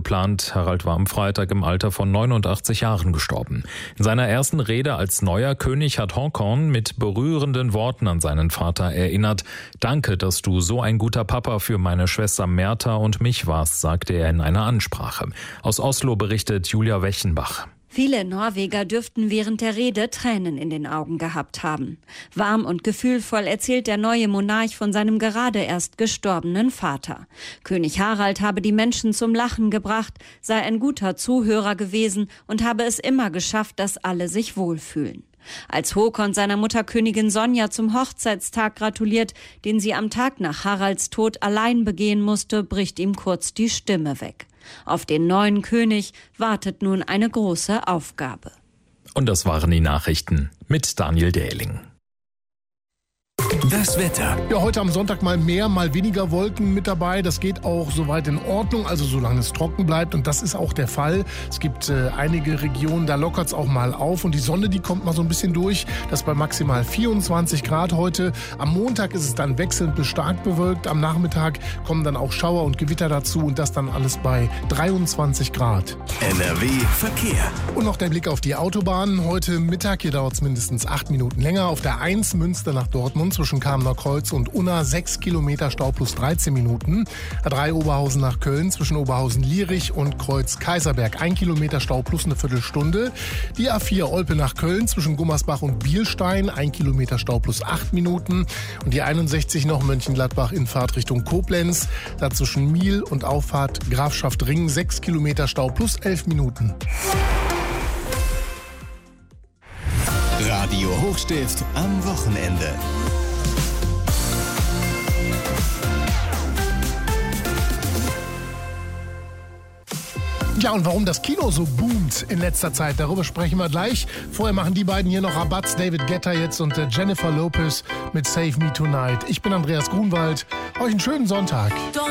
geplant. Harald war am Freitag im Alter von 89 Jahren gestorben. In seiner ersten Rede als neuer König hat Haakon mit berührenden Worten an seinen Vater erinnert. Danke, dass du so ein guter Papa für meine Schwester Märtha und mich warst, sagte er in einer Ansprache. Aus Oslo berichtet Julia Wechenbach. Viele Norweger dürften während der Rede Tränen in den Augen gehabt haben. Warm und gefühlvoll erzählt der neue Monarch von seinem gerade erst gestorbenen Vater. König Harald habe die Menschen zum Lachen gebracht, sei ein guter Zuhörer gewesen und habe es immer geschafft, dass alle sich wohlfühlen. Als Håkon seiner Mutter Königin Sonja zum Hochzeitstag gratuliert, den sie am Tag nach Haralds Tod allein begehen musste, bricht ihm kurz die Stimme weg. Auf den neuen König wartet nun eine große Aufgabe. Und das waren die Nachrichten mit Daniel Dähling. Das Wetter. Ja, heute am Sonntag mal mehr, mal weniger Wolken mit dabei. Das geht auch soweit in Ordnung, also solange es trocken bleibt. Und das ist auch der Fall. Es gibt einige Regionen, da lockert es auch mal auf. Und die Sonne, die kommt mal so ein bisschen durch. Das bei maximal 24 Grad heute. Am Montag ist es dann wechselnd bis stark bewölkt. Am Nachmittag kommen dann auch Schauer und Gewitter dazu. Und das dann alles bei 23 Grad. NRW Verkehr. Und noch der Blick auf die Autobahnen. Heute Mittag, hier dauert es mindestens 8 Minuten länger. Auf der 1 Münster nach Dortmund zwischen Kamener Kreuz und Unna 6 Kilometer Stau plus 13 Minuten. A3 Oberhausen nach Köln zwischen Oberhausen-Lierich und Kreuz-Kaiserberg 1 Kilometer Stau plus eine Viertelstunde. Die A4 Olpe nach Köln zwischen Gummersbach und Bielstein 1 Kilometer Stau plus 8 Minuten. Und die 61 noch Mönchengladbach in Fahrtrichtung Koblenz. Da zwischen Miel und Auffahrt Grafschaft Ring 6 Kilometer Stau plus 11 Minuten. Radio Hochstift am Wochenende. Ja, und warum das Kino so boomt in letzter Zeit, darüber sprechen wir gleich. Vorher machen die beiden hier noch Rabatz, David Guetta jetzt und Jennifer Lopez mit Save Me Tonight. Ich bin Andreas Grunwald. Euch einen schönen Sonntag.